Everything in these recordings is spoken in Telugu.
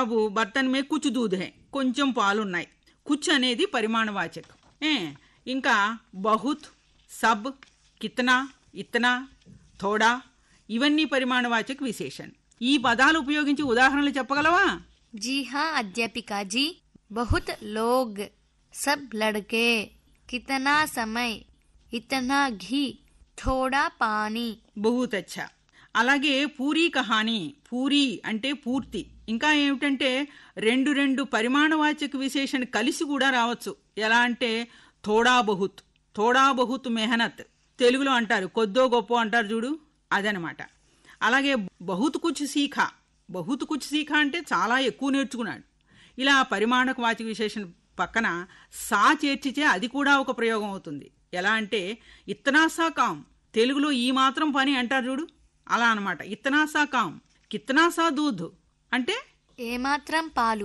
अब बर्तन में कुछ दूध है, కొంచెం పాలున్నాయి. కుచ్ అనేది పరిమాణవాచక. ఇంకా బహుత్, సబ్, కిత్నా, ఇత్నా, థోడా ఇవన్నీ పరిమాణవాచక విశేషణ. ఈ పదాలు ఉపయోగించి ఉదాహరణలు చెప్పగలవా? जी हाँ अध्यापिका जी, बहुत लोग, सब लड़के, कितना समय, इतना घी, थोड़ा पानी. బహుత్ అచ్చా. అలాగే పూరీ కహానీ, పూరీ అంటే పూర్తి. ఇంకా ఏమిటంటే రెండు పరిమాణవాచక విశేషణ కలిసి కూడా రావచ్చు. ఎలా అంటే థోడా బహుత్, థోడా బహుత్ మెహనత్ తెలుగులో అంటారు, కొద్దో గొప్ప అంటారు చూడు, అదనమాట. అలాగే బహుత్ కుచ్ సీఖా, బహుత్ కుచ్ సీఖా అంటే చాలా ఎక్కువ నేర్చుకున్నాడు. ఇలా పరిమాణక వాచక విశేషణ పక్కన సా చేర్చితే అది కూడా ఒక ప్రయోగం అవుతుంది. ఎలా అంటే ఇత్తనా సా కామ్, తెలుగులో ఈ మాత్రం పని అంటారు చూడు, అలా అనమాట. ఇత్తనా సా కామ్, కిత్తనా సా దూద్ అంటే ఏమాత్రం పాలు.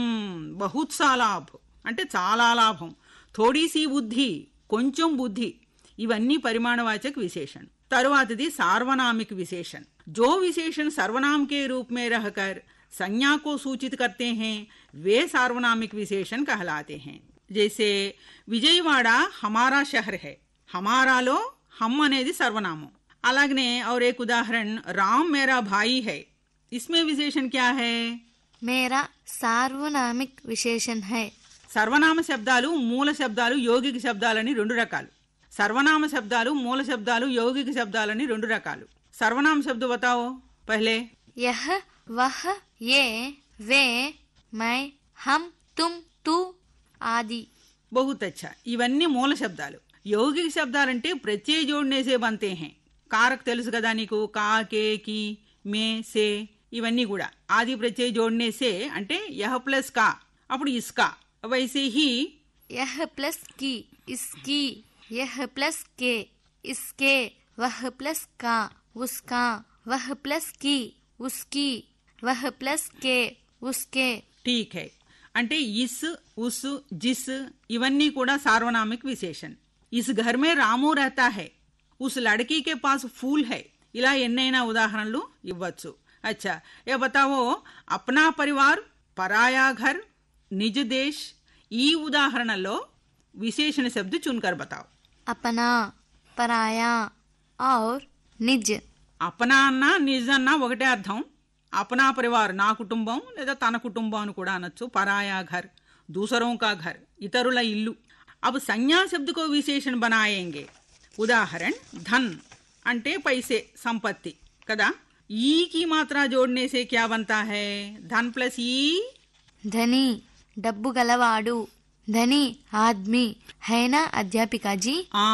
బహుత్ సా లాభ్ అంటే చాలా లాభం. థోడీ సీ బుద్ధి, కొంచెం బుద్ధి. ఇవన్నీ పరిమాణవాచక విశేషణ. తరువాతది सार्वनामिक विशेषण. जो विशेषण सर्वनाम के रूप में रहकर संज्ञा को सूचित करते हैं वे सार्वनामिक विशेषण कहलाते हैं. जैसे विजयवाड़ा हमारा शहर है, हमारालो हम అనేది सर्वनामం. అలాగనే और एक उदाहरण राम मेरा भाई है, इसमें विशेषण क्या है? मेरा सार्वनामिक विशेषण है. సర్వనామ శబ్దాలు, మూల శబ్దాలు, యౌగిక శబ్దాలని రెండు రకాలు. सर्वनाम शब्दालु, मूल शब्दालु, यौगिक शब्दाలని రెండు రకాలు. सर्वनाम शब्द बताओ पहले. यह, वह, ये, वे, मैं, हम, तुम, तू आदि. बहुत अच्छा. ఇవన్నీ మూల శబ్దాలు. యౌగిక శబ్దాలంటే ప్రత్యయ जोड़ने से बनते हैं. कारक తెలుసు కదా నీకు, కా, కే, కి, మే, సే ఇవన్నీ కూడా ఆది ప్రత్యయ जोड़ने से అంటే यह प्लस का, అప్పుడు इसका. वैसे ही यह प्लस की, इसकी, यह प्लस के, इसके, वह प्लस का, उसका, वह प्लस की, उसकी, वह प्लस के, उसके. ठीक है. అంటే इस, उस, जिस ఇవన్నీ కూడా सार्वनामिक विशेषण. इस घर में रामू रहता है, उस लड़की के पास फूल है. ఇలా ఎన్నైనా ఉదాహరణలు ఇవ్వచ్చు. अच्छा, ये बताओ अपना परिवार, पराया घर, निज देश. ఈ ఉదాహరణలో विशेषण शब्द चुनकर बताओ. अपना, पराया और निज. अपना అన్నా నిజ్ అన్నా ఒకటే అర్థం. अपना परिवार నా కుటుంబం లేదా తన కుటుంబం అని కూడా అనొచ్చు. పరాయా ఘర్, दूसरों का घर ఇతరుల ఇల్లు. अब संज्ञा शब्द को विशेषण बनाएंगे. उदाहरण धन అంటే पैसे, संपत्ति కదా. ఈ की मात्रा जोड़ने से क्या बनता है? धन प्लस ई धनी, డబ్బు గలవాడు. ధని ఆద్మీ. హైనా అధ్యాపికా జీ?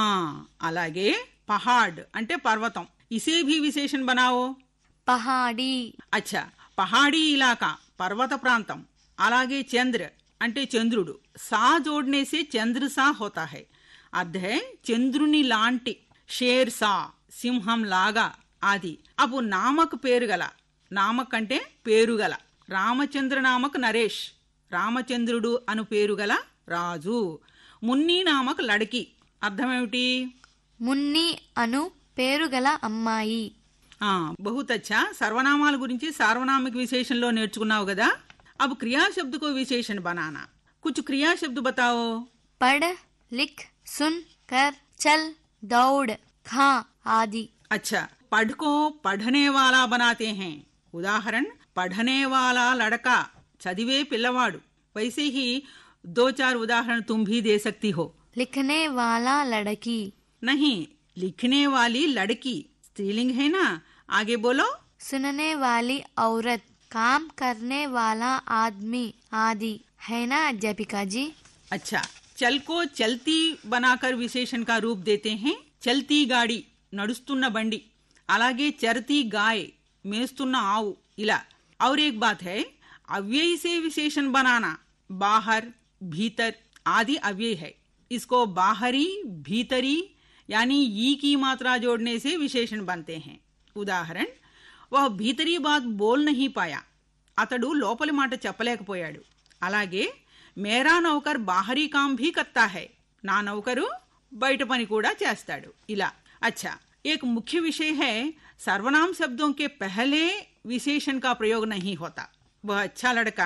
అలాగే పహాడ్ అంటే పర్వతం. ఇసే భీ విశేషణ బనావో. పహాడీ. అచ్చా, పహాడీ ఇలాకా పర్వత ప్రాంతం. అలాగే చంద్ర అంటే చంద్రుడు. సా జోడ్నేసే చంద్ర సా హోతా హై. అర్థే చంద్రుని లాంటి. షేర్ సా సింహం లాగా ఆది. అపు నామక్ పేరు గల, నామక్ అంటే పేరు గల. రామచంద్ర నామక్ నరేష్, రామచంద్రుడు అను పేరు గల రాజు. మున్ని నామక్ లడకి, అర్థమేమిటి? మున్ని అను పేరు గల అమ్మాయి. बहुत अच्छा. सर्वनामाల గురించి सार्वनामिक विशेषणలో నేర్చుకున్నావు కదా. अब क्रिया शब्द को विशेषण बनाना. कुछ क्रिया शब्द बताओ. पढ़, लिख, सुन, कर, चल, दौड़, खा आदि. अच्छा, पढ़ को पढ़ने वाला बनाते हैं. उदाहरण पढ़ने वाला लड़का, చదివే పిల్లవాడు. वैसे ही 2-4 उदाहरण तुम भी दे सकती हो. लिखने वाला लड़की. नहीं, लिखने वाली लड़की स्त्रीलिंग है ना. आगे बोलो. सुनने वाली औरत, काम करने वाला आदमी आदि. है ना अध्यापिका जी? अच्छा, चल को चलती बनाकर विशेषण का रूप देते हैं. चलती गाड़ी, నడుస్తున్న బండి. అలాగే चरती गाय, మేస్తున్న ఆవు. ఇలా. और एक बात है, अव्यय से विशेषण बनाना. बाहर, भीतर आदि अव्यय है. इसको बाहरी, भीतरी यानी ई की मात्रा जोड़ने से विशेषण बनते हैं. उदाहरण वह भीतरी बात बोल नहीं पाया, అతడు లోపలి మాట చెప్పలేకపోయాడు. అలాగే మేరా నౌకర్ బాహరీ కామ్ భీ కర్తా హై, నా నౌకరు బయట పని కూడా చేస్తాడు. ఇలా. अच्छा, एक मुख्य विषय है, सर्वनाम शब्दों के पहले विशेषण का प्रयोग नहीं होता. वह अच्छा लड़का